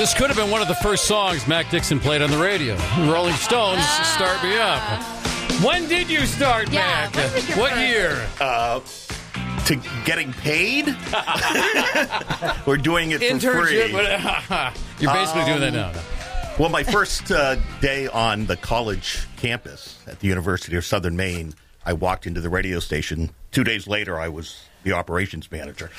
This could have been one of the first songs Mac Dixon played on the radio. Rolling Stones, Start Me Up. When did you start, Mac? What year? To getting paid? We're doing it for free. You're basically doing that now. Well, my first day on the college campus at the University of Southern Maine, I walked into the radio station. 2 days later, I was the operations manager.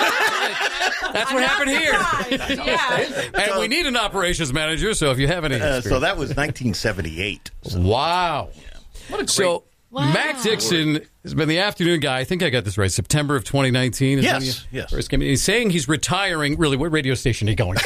That's what happened here. Yeah. And we need an operations manager, so if you have any experience. So that was 1978. So. Wow. Yeah. What a great... So Mac Dixon has been the afternoon guy. I think I got this right. September of 2019. Yes. First came. He's saying he's retiring. Really, what radio station are you going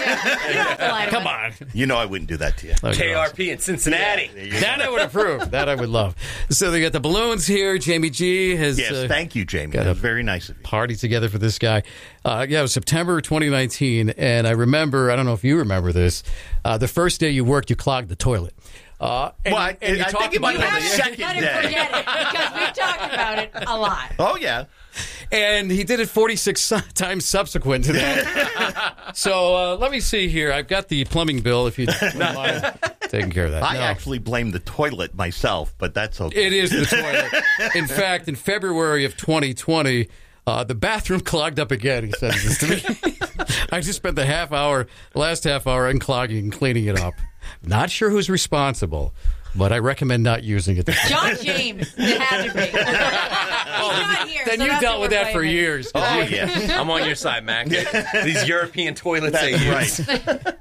to? Come on. You know I wouldn't do that to you. KRP in Cincinnati. Yeah, that I would approve. That I would love. So they got the balloons here. Jamie G has... Yes, thank you, Jamie. That was very nice of you. Party together for this guy. It was September 2019, and I remember, I don't know if you remember this, the first day you worked, you clogged the toilet. I think it might have been the second day. Forget it, because we've talked about it a lot. Oh, yeah. And he did it 46 times subsequent to that. So let me see here. I've got the plumbing bill, if you don't mind taking care of that. I actually blame the toilet myself, but that's okay. It is the toilet. In fact, in February of 2020, the bathroom clogged up again, he said this to me. I just spent the last half hour unclogging and cleaning it up. Not sure who's responsible, but I recommend not using it. John James. It had to be. He's not here. Then you dealt with that for years. Oh, yeah. I'm on your side, Mac. These European toilets they use. Right.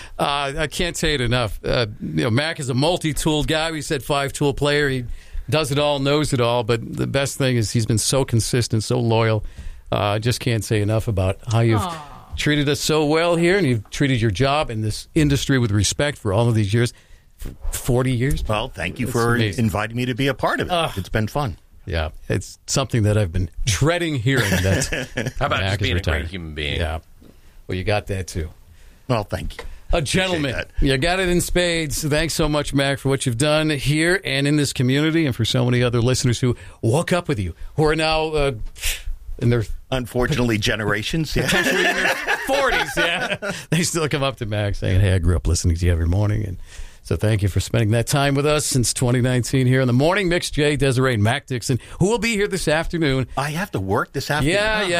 I can't say it enough. Mac is a multi-tooled guy. We said 5-tool player. He does it all, knows it all. But the best thing is he's been so consistent, so loyal. I just can't say enough about how you've treated us so well here, and you've treated your job in this industry with respect for all of these years, for 40 years. Well, thank you for inviting me to be a part of it. It's been fun. Yeah, it's something that I've been dreading hearing. That how about just being a great human being? Yeah. Well, you got that, too. Well, thank you. A gentleman. You got it in spades. Thanks so much, Mac, for what you've done here and in this community, and for so many other listeners who woke up with you, who are now... in their unfortunately generations, potentially in their 40s, they still come up to Mac saying, "Hey, I grew up listening to you every morning," and so thank you for spending that time with us since 2019 here in the morning mix. Jay, Desiree, and Mac Dixon, who will be here this afternoon. I have to work this afternoon.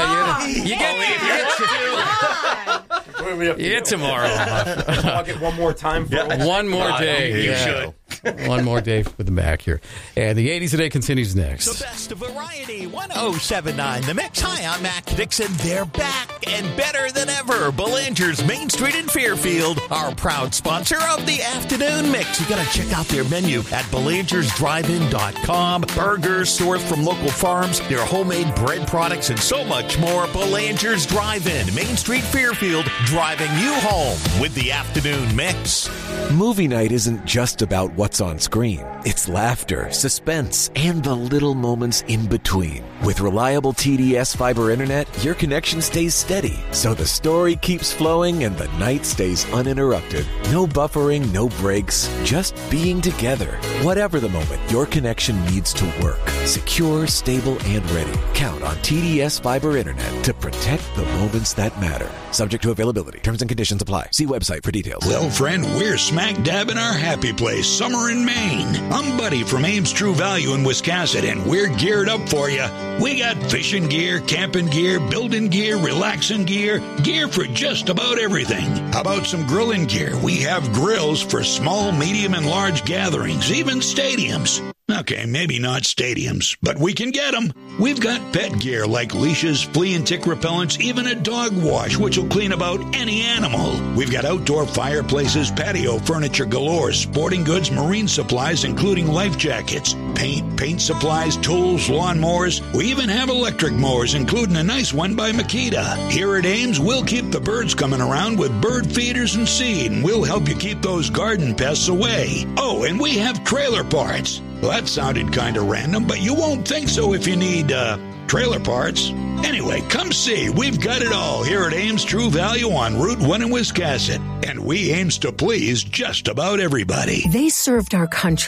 You get tomorrow. I'll get one more time for one more day. You should. One more day with the Mac here. And the 80s Today continues next. The best of variety, 107.9 The Mix. Hi, I'm Mac Dixon. They're back and better than ever. Belanger's Main Street in Fairfield, our proud sponsor of the afternoon mix. You got to check out their menu at BelangersDriveIn.com. Burgers sourced from local farms, their homemade bread products, and so much more. Belanger's Drive-In, Main Street, Fairfield, driving you home with the afternoon mix. Movie night isn't just about what's on screen. It's laughter, suspense, and the little moments in between. With reliable TDS fiber internet, your connection stays steady, so the story keeps flowing and the night stays uninterrupted. No buffering, no breaks, just being together. Whatever the moment, your connection needs to work. Secure, stable, and ready. Count on TDS fiber internet to protect the moments that matter. Subject to availability. Terms and conditions apply. See website for details. Well, friend, we're smack dab in our happy place, summer in Maine. I'm Buddy from Ames True Value in Wiscasset, and we're geared up for you. We got fishing gear, camping gear, building gear, relaxing gear, gear for just about everything. How about some grilling gear? We have grills for small, medium, and large gatherings, even stadiums. Okay, maybe not stadiums, but we can get them. We've got pet gear like leashes, flea and tick repellents, even a dog wash, which will clean about any animal. We've got outdoor fireplaces, patio furniture galore, sporting goods, marine supplies, including life jackets, paint supplies, tools, lawnmowers. We even have electric mowers, including a nice one by Makita. Here at Ames, we'll keep the birds coming around with bird feeders and seed, and we'll help you keep those garden pests away. Oh, and we have trailer parts. Well, that sounded kind of random, but you won't think so if you need, trailer parts. Anyway, come see. We've got it all here at Ames True Value on Route 1 in Wiscasset. And we aims to please just about everybody. They served our country,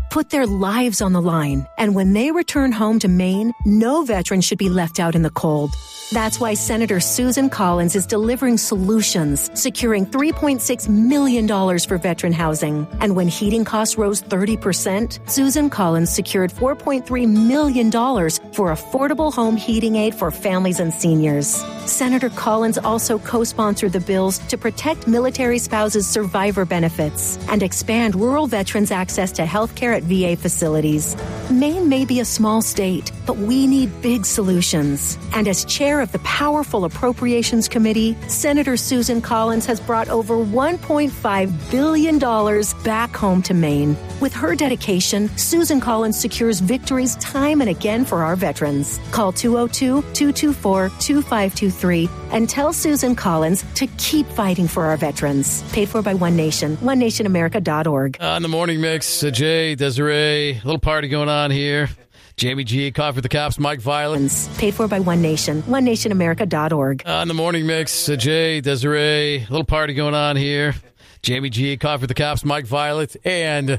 put their lives on the line. And when they return home to Maine, no veteran should be left out in the cold. That's why Senator Susan Collins is delivering solutions, securing $3.6 million for veteran housing. And when heating costs rose 30%, Susan Collins secured $4.3 million for affordable home heating aid for families and seniors. Senator Collins also co-sponsored the bills to protect military spouses' survivor benefits and expand rural veterans' access to health care at VA facilities. Maine may be a small state, but we need big solutions. And as chair of the powerful Appropriations Committee, Senator Susan Collins has brought over $1.5 billion back home to Maine. With her dedication, Susan Collins secures victories time and again for our veterans. Call 202-224-2523 and tell Susan Collins to keep fighting for our veterans. Paid for by One Nation, onenationamerica.org. On the morning mix, Jay, Desiree, a little party going on here. Jamie G, Coffee with the Cops, Mike Violet. Paid for by One Nation, onenationamerica.org. On the morning mix, Jay, Desiree, a little party going on here. Jamie G, Coffee with the Cops, Mike Violet, and